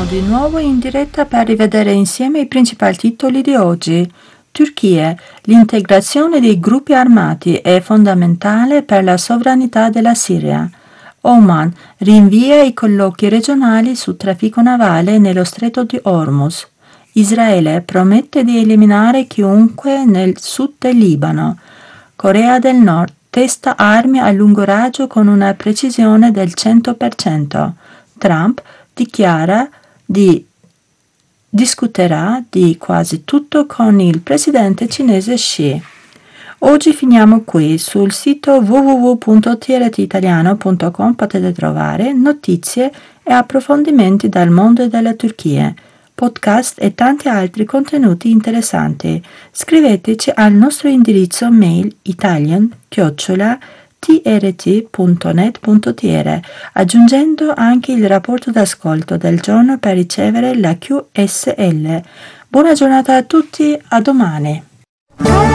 Siamo di nuovo in diretta per rivedere insieme i principali titoli di oggi. Turchia. L'integrazione dei gruppi armati è fondamentale per la sovranità della Siria. Oman rinvia i colloqui regionali su traffico navale nello stretto di Hormuz. Israele promette di eliminare chiunque nel sud del Libano. Corea del Nord testa armi a lungo raggio con una precisione del 100%. Trump dichiara di discuterà di quasi tutto con il presidente cinese Xi. Oggi finiamo qui. Sul sito www.trtitaliano.com potete trovare notizie e approfondimenti dal mondo della Turchia, podcast e tanti altri contenuti interessanti. Scriveteci al nostro indirizzo mail italian@trt.net.tr, aggiungendo anche il rapporto d'ascolto del giorno per ricevere la QSL. Buona giornata a tutti, a domani!